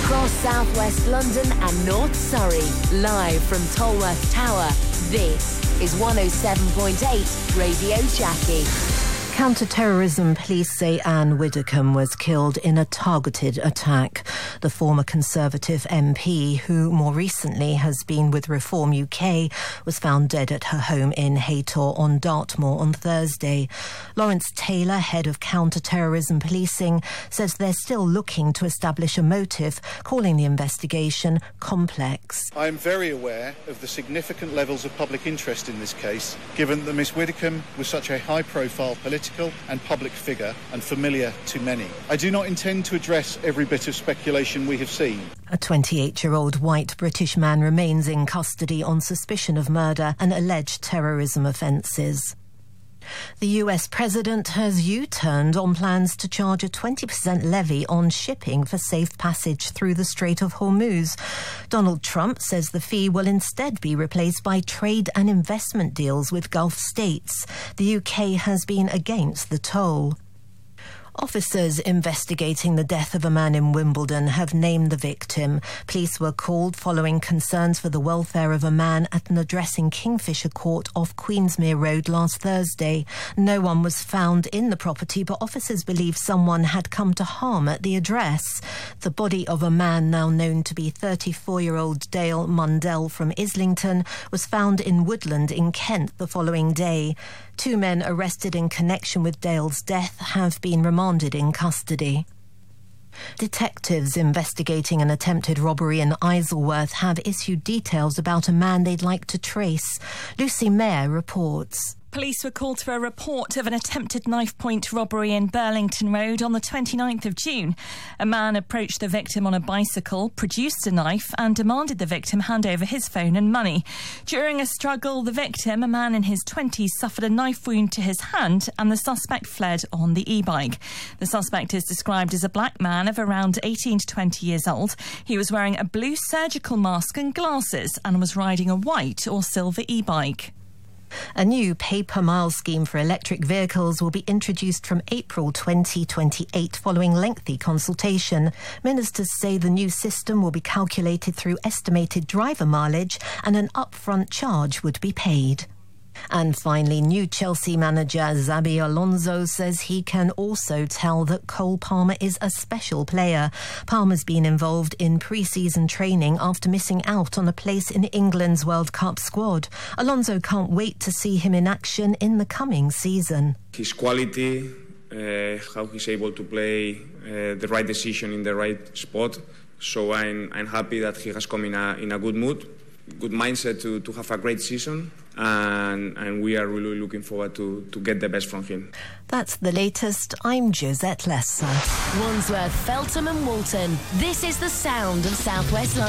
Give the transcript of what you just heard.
Across southwest London and North Surrey, live from Tolworth Tower, this is 107.8 Radio Jackie. Counter-terrorism police say Anne Widdecombe was killed in a targeted attack. The former Conservative MP, who more recently has been with Reform UK, was found dead at her home in Haytor on Dartmoor on Thursday. Lawrence Taylor, head of counter-terrorism policing, says they're still looking to establish a motive, calling the investigation complex. I'm very aware of the significant levels of public interest in this case, given that Miss Widdecombe was such a high-profile political and public figure and familiar to many. I do not intend to address every bit of speculation we have seen. A 28-year-old white British man remains in custody on suspicion of murder and alleged terrorism offences. The US president has U-turned on plans to charge a 20% levy on shipping for safe passage through the Strait of Hormuz. Donald Trump says the fee will instead be replaced by trade and investment deals with Gulf states. The UK has been against the toll. Officers investigating the death of a man in Wimbledon have named the victim. Police were called following concerns for the welfare of a man at an address in Kingfisher Court off Queensmere Road last Thursday. No one was found in the property, but officers believe someone had come to harm at the address. The body of a man now known to be 34-year-old Dale Mundell from Islington was found in Woodland in Kent the following day. 2 men arrested in connection with Dale's death have been remanded in custody. Detectives investigating an attempted robbery in Isleworth have issued details about a man they'd like to trace. Lucy Mayer reports. Police were called to a report of an attempted knife-point robbery in Burlington Road on the 29th of June. A man approached the victim on a bicycle, produced a knife and demanded the victim hand over his phone and money. During a struggle, the victim, a man in his 20s, suffered a knife wound to his hand and the suspect fled on the e-bike. The suspect is described as a black man of around 18 to 20 years old. He was wearing a blue surgical mask and glasses and was riding a white or silver e-bike. A new pay-per-mile scheme for electric vehicles will be introduced from April 2028 following lengthy consultation. Ministers say the new system will be calculated through estimated driver mileage and an upfront charge would be paid. And finally, new Chelsea manager Xabi Alonso says he can also tell that Cole Palmer is a special player. Palmer's been involved in pre-season training after missing out on a place in England's World Cup squad. Alonso can't wait to see him in action in the coming season. His quality, how he's able to play the right decision in the right spot. So I'm happy that he has come in a good mood. Good mindset to have a great season, and we are really looking forward to get the best from him. That's the latest. I'm Josette Lesser. Wandsworth, Feltham and Walton. This is the sound of South West London.